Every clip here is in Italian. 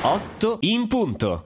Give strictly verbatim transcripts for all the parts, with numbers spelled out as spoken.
otto in punto.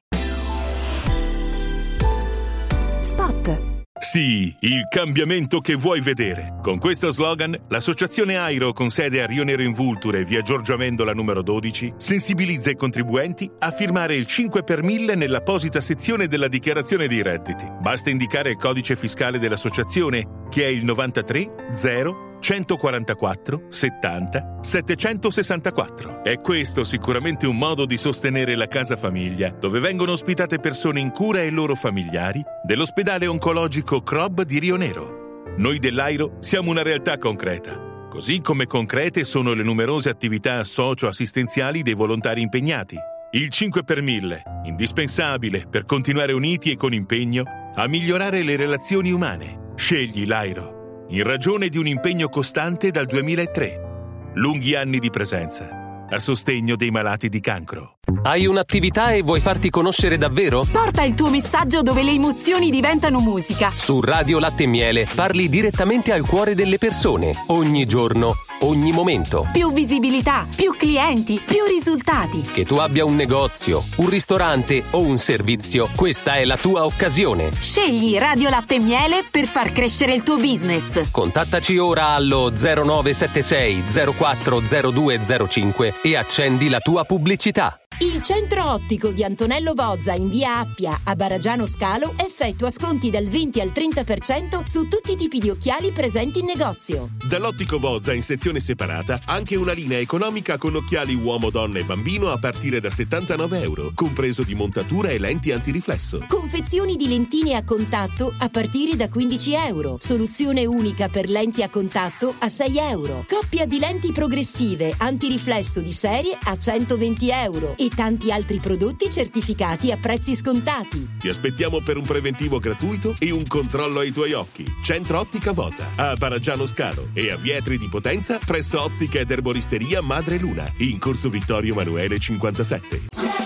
Spot. Sì, il cambiamento che vuoi vedere. Con questo slogan, l'associazione Airo, con sede a Rio Nero in Vulture, via Giorgio Amendola numero dodici, sensibilizza i contribuenti a firmare il cinque per mille nell'apposita sezione della dichiarazione dei redditi. Basta indicare il codice fiscale dell'associazione, che è il novantatré zero centoquarantaquattro settanta settecentosessantaquattro. È questo sicuramente un modo di sostenere la casa famiglia, dove vengono ospitate persone in cura e loro familiari dell'ospedale oncologico C R O B di Rio Nero. Noi dell'Airo siamo una realtà concreta, così come concrete sono le numerose attività socio-assistenziali dei volontari impegnati. Il cinque per mille, indispensabile per continuare uniti e con impegno a migliorare le relazioni umane. Scegli l'Airo, in ragione di un impegno costante dal duemilatré. Lunghi anni di presenza a sostegno dei malati di cancro. Hai un'attività e vuoi farti conoscere davvero? Porta il tuo messaggio dove le emozioni diventano musica. Su Radio Latte e Miele parli direttamente al cuore delle persone, ogni giorno, ogni momento. Più visibilità, più clienti, più risultati. Che tu abbia un negozio, un ristorante o un servizio, questa è la tua occasione. Scegli Radio Latte e Miele per far crescere il tuo business. Contattaci ora allo zero nove sette sei zero quattro zero due zero cinque e accendi la tua pubblicità. Il centro ottico di Antonello Bozza in via Appia a Baragiano Scalo effettua sconti dal venti al trenta per cento su tutti i tipi di occhiali presenti in negozio. Dall'ottico Bozza in sezione separata anche una linea economica con occhiali uomo, donna e bambino a partire da settantanove euro, compreso di montatura e lenti antiriflesso. Confezioni di lentine a contatto a partire da quindici euro. Soluzione unica per lenti a contatto a sei euro. Coppia di lenti progressive antiriflesso di serie a centoventi euro. E tanti altri prodotti certificati a prezzi scontati. Ti aspettiamo per un preventivo gratuito e un controllo ai tuoi occhi. Centro Ottica Bozza a Baragiano Scalo e a Vietri di Potenza presso Ottica ed Erboristeria Madre Luna in corso Vittorio Emanuele cinquantasette.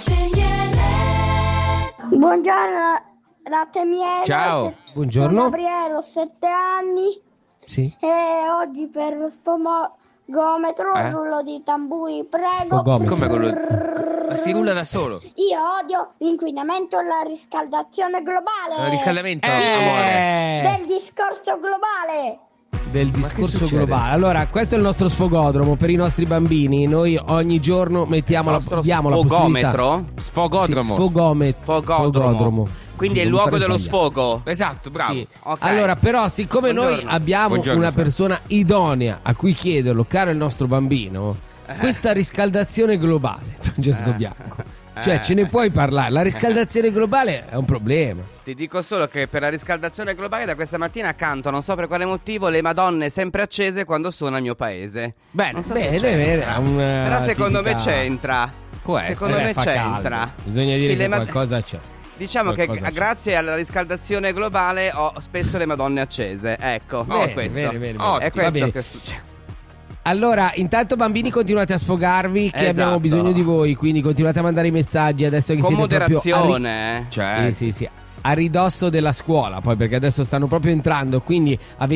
Buongiorno Latte e Miele. Ciao. Buongiorno. Sono Gabriele, ho sette anni. Sì. E oggi per lo spomogometro Eh? rullo di tamburi, prego. Sfogometro. Come quello? Si rulla da solo. Io odio l'inquinamento e la riscaldazione globale. Il riscaldamento, Eh. amore. Del discorso globale. Del Ma che discorso succede? globale. Allora, questo è il nostro sfogodromo per i nostri bambini. Noi ogni giorno mettiamo la, nostro diamo la possibilità. sfogometro? Sfogodromo. Sì, sfogomet- Sfogodromo. sfogodromo. Quindi Sì, è il non luogo fare dello sbagliare. sfogo. Esatto, bravo. Sì. Ok. Allora, però, siccome Buongiorno. noi abbiamo Buongiorno, una Fred. persona idonea a cui chiederlo, caro il nostro bambino, questa riscaldazione globale, Francesco Eh. Bianco. Cioè, Eh. ce ne puoi parlare? La riscaldazione globale è un problema. Ti dico solo che per la riscaldazione globale da questa mattina canto, non so per quale motivo, le Madonne sempre accese quando sono al mio paese. Bene. Non so Bene, se c'entra. bene, è una Però secondo me attività- c'entra. Può essere. Secondo Eh, me fa c'entra. caldo. Bisogna dire Sì, che le Mad- qualcosa c'è. Diciamo che Qualcosa g- c'è. grazie alla riscaldazione globale ho spesso le Madonne accese. Ecco, Bene, è questo. bene, bene, bene. Oh, È Va questo bene. che succede. Allora, intanto bambini continuate a sfogarvi, che Esatto. abbiamo bisogno di voi, quindi continuate a mandare i messaggi adesso che Con siete proprio a ri- moderazione. eh. Certo. Sì, sì, sì, a ridosso della scuola, poi perché adesso stanno proprio entrando, quindi avete